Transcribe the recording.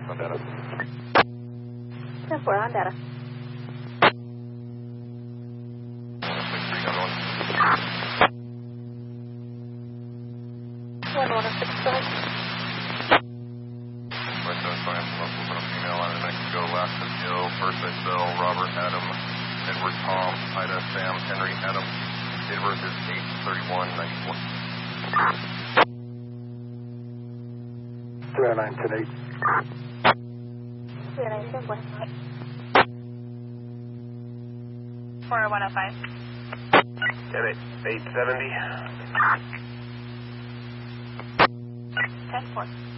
On data. 10-4 on data. 163 on 1165. West Coast Triumph, local from female out of New Mexico, last of Hill, first Isabel, Robert, Adam, Edward, Tom, Ida, Sam, Henry, Adam. Date of birth is 8/31/94. 309 today. 309 10-4. 40105. 870. 10-4.